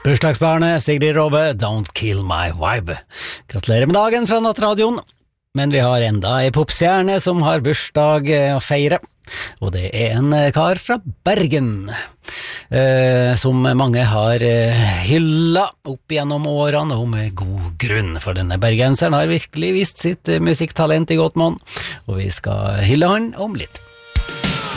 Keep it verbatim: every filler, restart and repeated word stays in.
Bursdagsbarnet Sigrid Råbe, Don't Kill My Vibe. Gratulerer med dagen fra Nattradioen. Men vi har enda en popstjerne som har bursdag å feire, og det er en kar fra Bergen, eh, som mange har hyllet opp gjennom årene, og med god grunn, for denne bergenseren har virkelig vist sitt musikktalent i godt monn, og vi skal hylle han om litt.